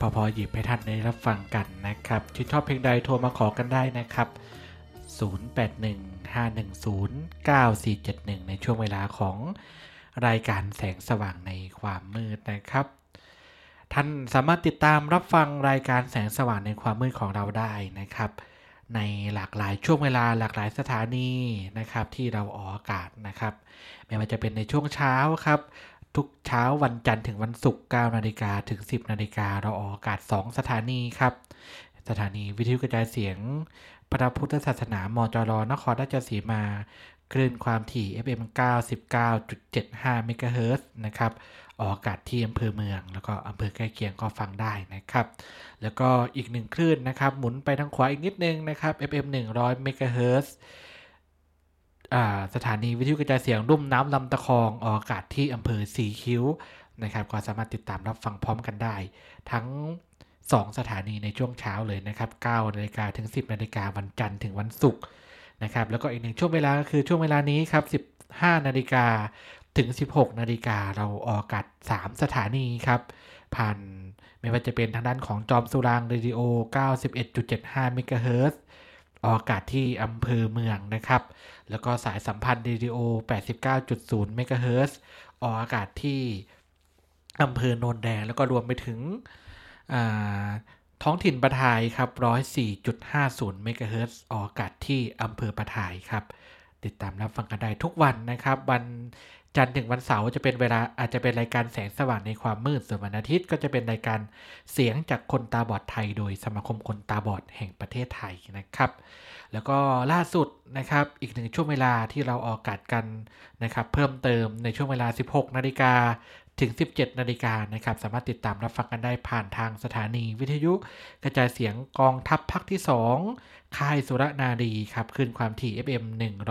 พอหยิบให้ท่านได้รับฟังกันนะครับที่ชอบเพลงใดโทรมาขอกันได้นะครับ0815109471ในช่วงเวลาของรายการแสงสว่างในความมืดนะครับท่านสามารถติดตามรับฟังรายการแสงสว่างในความมืดของเราได้นะครับในหลากหลายช่วงเวลาหลากหลายสถานีนะครับที่เราออกอากาศนะครับไม่ว่าจะเป็นในช่วงเช้าครับทุกเช้าวันจันทร์ถึงวันศุกร์ 9 นาฬิกาถึง 10 นาฬิกาเราออกอากาศ2สถานีครับสถานีวิทยุกระจายเสียงพระพุทธศาสนามจร.นครราชสีมาคลื่นความถี่ FM 99.75 เมกะเฮิรตซ์นะครับออกอากาศที่อำเภอเมืองแล้วก็อำเภอใกล้เคียงก็ฟังได้นะครับแล้วก็อีกหนึ่งคลื่นนะครับหมุนไปทางขวาอีกนิดนึงนะครับ FM 100 เมกะเฮิรตซ์สถานีวิทยุกระจายเสียงรุ่มน้ำลำตะคองออกอากาศที่อำเภอสีคิ้วนะครับก็สามารถติดตามรับฟังพร้อมกันได้ทั้ง2สถานีในช่วงเช้าเลยนะครับ 9 นาฬิกาถึง 10 นาฬิกาวันจันทร์ถึงวันศุกร์นะครับแล้วก็อีกหนึ่งช่วงเวลาก็คือช่วงเวลานี้ครับ15 นาฬิกาถึง 16 นาฬิกาเราออกอากาศ3สถานีครับผ่านไม่ว่าจะเป็นทางด้านของจอมสุรางค์เรดิโอ 91.75 เมกะเฮิรตซ์ออกอากาศที่อำเภอเมืองนะครับแล้วก็สายสัมพันธ์เรดิโอ 89.0 เมกะเฮิรตซ์ออกอากาศที่อำเภอโนนแดงแล้วก็รวมไปถึงท้องถิ่นปะทายครับ 104.50 เมกะเฮิรตซ์ออกอากาศที่อำเภอปะทายครับติดตามรับฟังกันได้ทุกวันนะครับวันจันทร์ถึงวันเสาร์จะเป็นเวลาอาจจะเป็นรายการแสงสว่างในความมืดส่วนวันอาทิตย์ก็จะเป็นรายการเสียงจากคนตาบอดไทยโดยสมาคมคนตาบอดแห่งประเทศไทยนะครับแล้วก็ล่าสุดนะครับอีกหนึ่งช่วงเวลาที่เราออกอากาศกันนะครับเพิ่มเติมในช่วงเวลา 16 นาฬิกาถึง 17 นาฬิกานะครับสามารถติดตามรับฟังกันได้ผ่านทางสถานีวิทยุกระจายเสียงกองทัพภาคที่2ค่ายสุรนารีครับคลื่นความถี่ FM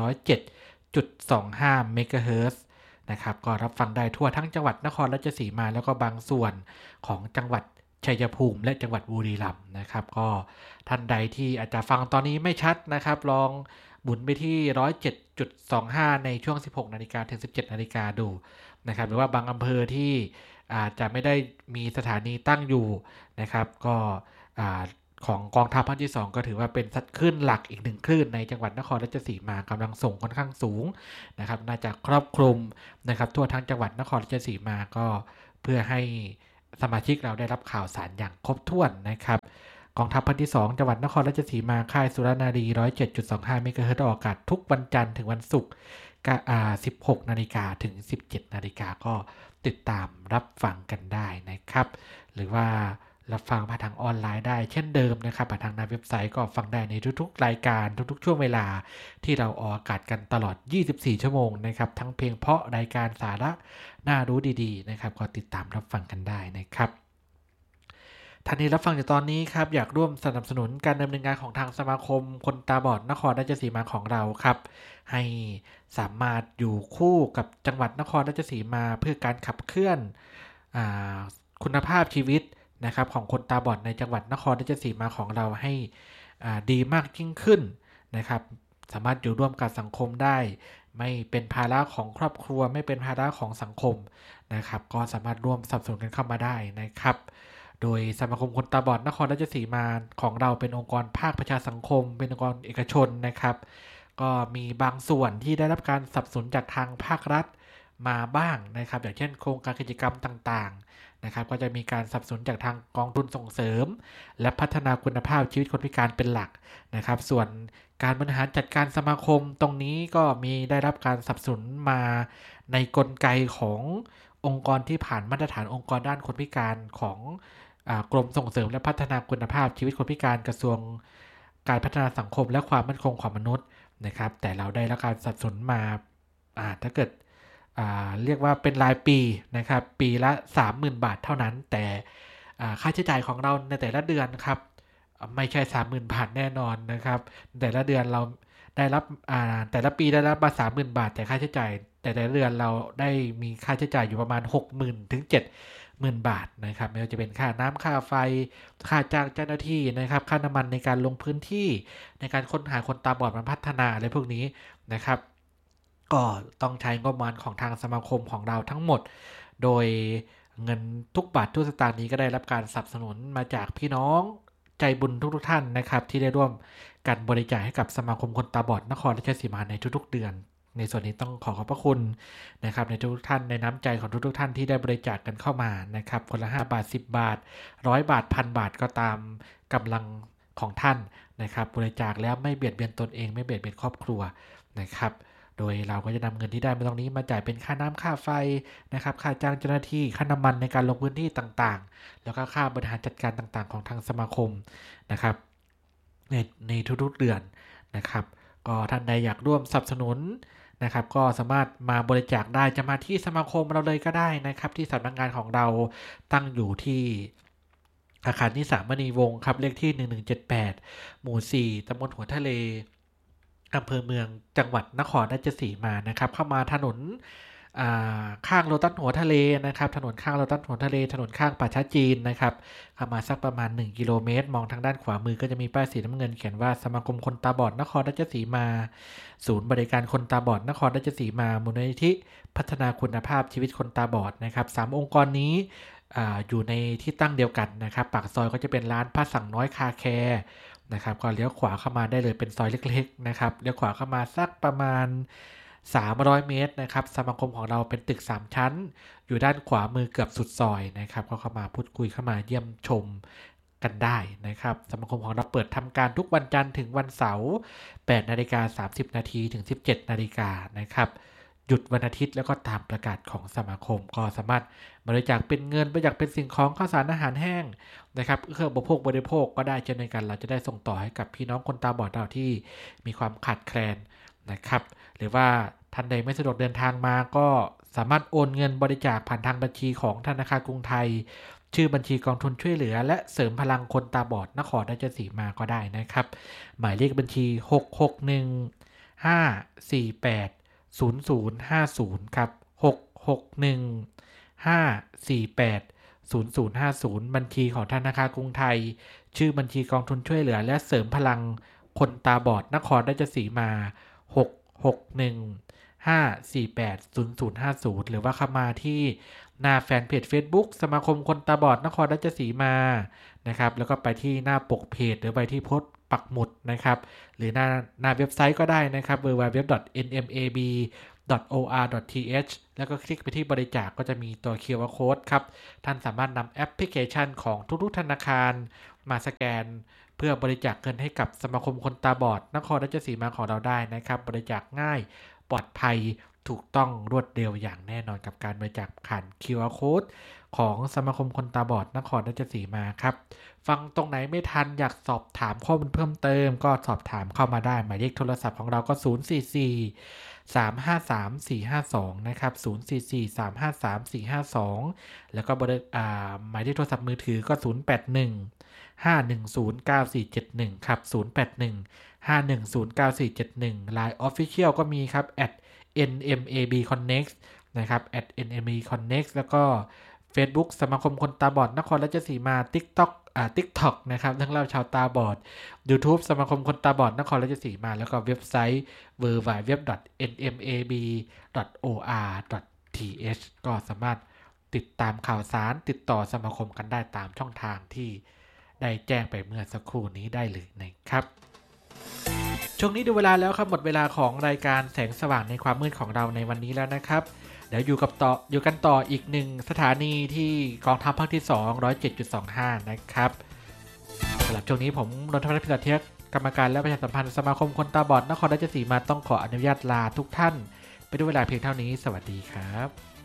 107.25 เมกะเฮิรตซ์นะครับก็รับฟังได้ทั่วทั้งจังหวัดนครราชสีมาแล้วก็บางส่วนของจังหวัดชัยภูมิและจังหวัดบุรีรัมย์นะครับก็ท่านใดที่อาจจะฟังตอนนี้ไม่ชัดนะครับลองหมุนไปที่ 107.25 ในช่วง 16 นาฬิกาถึง 17 นาฬิกาดูนะครับหรือว่าบางอำเภอที่อาจจะไม่ได้มีสถานีตั้งอยู่นะครับก็ของกองทัพภาคที่2ก็ถือว่าเป็นคลื่นหลักอีกหนึ่งคลื่นในจังหวัดนครราชสีมากำลังส่งค่อนข้างสูงนะครับน่าจะครอบคลุมนะครับทั่วทั้งจังหวัดนครราชสีมาก็เพื่อให้สมาชิกเราได้รับข่าวสารอย่างครบถ้วนนะครับกองทัพภาคที่2จังหวัดนครราชสีมาค่ายสุรนารี 107.25 เมกะเฮิรตซ์ออกอากาศทุกวันจันทร์ถึงวันศุกร์16 นาฬิกาถึง 17 นาฬิกาก็ติดตามรับฟังกันได้นะครับหรือว่ารับฟังผ่านทางออนไลน์ได้เช่นเดิมนะครับผ่านทางเว็บไซต์ก็ฟังได้ในทุกๆรายการทุกๆช่วงเวลาที่เราออกอากาศกันตลอด24ชั่วโมงนะครับทั้งเพลงเพราะรายการสาระน่ารู้ดีๆนะครับก็ติดตามรับฟังกันได้นะครับท่านนี้รับฟังอยู่ตอนนี้ครับอยากร่วมสนับสนุนการดำเนินงานของทางสมาคมคนตาบอดนครราชสีมาของเราครับให้สามารถอยู่คู่กับจังหวัดนครราชสีมาเพื่อการขับเคลื่อนคุณภาพชีวิตนะครับของคนตาบอดในจังหวัดนครราชสีมาของเราให้ดีมากยิ่งขึ้นนะครับสามารถอยู่ร่วมกับสังคมได้ไม่เป็นภาระของครอบครัวไม่เป็นภาระของสังคมนะครับก็สามารถร่วมสนับสนุนกันเข้ามาได้นะครับโดยสมาคมคนตาบอดนครราชสีมาของเราเป็นองค์กรภาคประชาสังคมเป็นองค์กรเอกชนนะครับก็มีบางส่วนที่ได้รับการสนับสนุนจากทางภาครัฐมาบ้างนะครับอย่างเช่นโครงการกิจกรรมต่างๆนะครับก็จะมีการสนับสนุนจากทางกองทุนส่งเสริมและพัฒนาคุณภาพชีวิตคนพิการเป็นหลักนะครับส่วนการบริหารจัดการสมาคมตรงนี้ก็มีได้รับการสนับสนุนมาในกลไกขององค์กรที่ผ่านมาตรฐานองค์กรด้านคนพิการของกรมส่งเสริมและพัฒนาคุณภาพชีวิตคนพิการกระทรวงการพัฒนาสังคมและความมั่นคงของมนุษย์นะครับแต่เราได้รับการสนับสนุนมาถ้าเกิดเรียกว่าเป็นรายปีนะครับปีละ 30,000 บาทเท่านั้นแต่ค่าใช้จ่ายของเราในแต่ละเดือนครับไม่ใช่ 30,000 บาทแน่นอนนะครับแต่ละเดือนเราได้รับแต่ละปีได้รับมา 30,000 บาทแต่ค่าใช้จ่ายแต่ละเดือนเราได้มีค่าใช้จ่ายอยู่ประมาณ 60,000 ถึง 70,000 บาทนะครับไม่ว่าจะเป็นค่าน้ำค่าไฟค่าจ้างเจ้าหน้าที่นะครับค่าน้ำมันในการลงพื้นที่ในการค้นหาคนตาบอดมาพัฒนาอะไรพวกนี้นะครับก็ต้องใช้งบประมาณของทางสมาคมของเราทั้งหมดโดยเงินทุกบาททุกสตางค์นี้ก็ได้รับการสนับสนุนมาจากพี่น้องใจบุญทุกท่านนะครับที่ได้ร่วมกันบริจาคให้กับสมาคมคนตาบอดนครราชสีมาในทุกๆเดือนในส่วนนี้ต้องขอบพระคุณนะครับในทุกท่านในน้ำใจของทุกท่านที่ได้บริจาคกันเข้ามานะครับคนละ5 บาท10 บาท100 บาท1,000 บาทก็ตามกำลังของท่านนะครับบริจาคแล้วไม่เบียดเบียนตนเองไม่เบียดเบียนครอบครัวนะครับโดยเราก็จะนำเงินที่ได้มาตรงนี้มาจ่ายเป็นค่าน้ำค่าไฟนะครับค่าจ้างเจ้าหน้าที่ค่าน้ำมันในการลงพื้นที่ต่างๆแล้วก็ค่าบริหารจัดการต่างๆของทางสมาคมนะครับในทุกๆเดือนนะครับก็ท่านใดอยากร่วมสนับสนุนนะครับก็สามารถมาบริจาคได้จะมาที่สมาคมเราเลยก็ได้นะครับที่สำนักงานของเราตั้งอยู่ที่อาคารที่3 มณีวงศ์ครับเลขที่1178หมู่4ตำบลหัวทะเลอำเภอเมืองจังหวัดนครราชสีมานะครับเข้ามาถนนข้างโลตัสหัวทะเลนะครับถนนข้างโลตัสหัวทะเลถนนข้างป่าช้าจีนนะครับเข้ามาสักประมาณ1 กิโลเมตรมองทางด้านขวามือก็จะมีป้ายสีน้ำเงินเขียนว่าสมาคมคนตาบอดนครราชสีมาศูนย์บริการคนตาบอดนครราชสีมามูลนิธิพัฒนาคุณภาพชีวิตคนตาบอดนะครับ3 องค์กรนี้อยู่ในที่ตั้งเดียวกันนะครับปากซอยก็จะเป็นร้านผ้าสั่งน้อยคาแคร์นะครับก็เลี้ยวขวาเข้ามาได้เลยเป็นซอยเล็กๆนะครับเลี้ยวขวาเข้ามาสักประมาณ300 เมตรนะครับสมาคมของเราเป็นตึก3 ชั้นอยู่ด้านขวามือเกือบสุดซอยนะครับก็เข้ามาพูดคุยเข้ามาเยี่ยมชมกันได้นะครับสมาคมของเราเปิดทำการทุกวันจันทร์ถึงวันเสาร์8:30 นาทีถึง 17 นาฬิกานะครับหยุดวันอาทิตย์แล้วก็ตามประกาศของสมาคมก็สามารถบริจาคเป็นเงินบริจาคเป็นสิ่งของข้าวสารอาหารแห้งนะครับเครื่องบริโภคก็ได้เช่นเดียวกันเราจะได้ส่งต่อให้กับพี่น้องคนตาบอดเราที่มีความขาดแคลนนะครับหรือว่าท่านใดไม่สะดวกเดินทางมาก็สามารถโอนเงินบริจาคผ่านทางบัญชีของธนาคารกรุงไทยชื่อบัญชีกองทุนช่วยเหลือและเสริมพลังคนตาบอดนครราชสีมาก็ได้นะครับหมายเลขบัญชี661 548 0050ครับ661 548 0050บัญชีของธนาคารกรุงไทยชื่อบัญชีกองทุนช่วยเหลือและเสริมพลังคนตาบอดนครราชสีมา661 548 0050หรือว่าเข้ามาที่หน้าแฟนเพจ Facebook สมาคมคนตาบอดนครราชสีมานะครับแล้วก็ไปที่หน้าปกเพจหรือไปที่โพสต์ปักหมุดนะครับหรือหน้าเว็บไซต์ก็ได้นะครับ www.nmab.or.th แล้วก็คลิกไปที่บริจาคก็จะมีตัว QR Code ครับท่านสามารถนำแอปพลิเคชันของทุกๆธนาคารมาสแกนเพื่อบริจาคเงินให้กับสมาคมคนตาบอดนครราชสีมาของเราได้นะครับบริจาคง่ายปลอดภัยถูกต้องรวดเร็วอย่างแน่นอนกับการบริจาคผ่าน QR Code ของสมาคมคนตาบอดนครราชสีมาครับฟังตรงไหนไม่ทันอยากสอบถามข้อมูลเพิ่มเติมก็สอบถามเข้ามาได้หมายเลขโทรศัพท์ของเราก็044 353 452นะครับ044 353 452แล้วก็หมายเลขโทรศัพท์มือถือก็081 510 9471ครับ081 510 9471 Line Official ก็มีครับ @nmabconnect นะครับ @nmabconnect แล้วก็ Facebook สมาคมคนตาบอดนครราชสีมา TikTok นะครับเรื่องเล่าชาวตาบอด YouTube สมาคมคนตาบอดนครราชสีมาแล้วก็เว็บไซต์ www.nmab.or.th ก็สามารถติดตามข่าวสารติดต่อสมาคมกันได้ตามช่องทางที่ได้แจ้งไปเมื่อสักครู่นี้ได้เลยนะครับช่วงนี้ดูเวลาแล้วครับหมดเวลาของรายการแสงสว่างในความมืดของเราในวันนี้แล้วนะครับเดี๋ยวอยู่กันต่ออีกหนึ่งสถานีที่กองทัพภาคที่2 107.25 นะครับสำหรับช่วงนี้ผมนนทวัฒน์พิษเทียกกรรมการและประชาสัมพันธ์สมาคมคนตาบอดนครราชสีมาต้องขออนุญาตลาทุกท่านไปด้วยเวลาเพียงเท่านี้สวัสดีครับ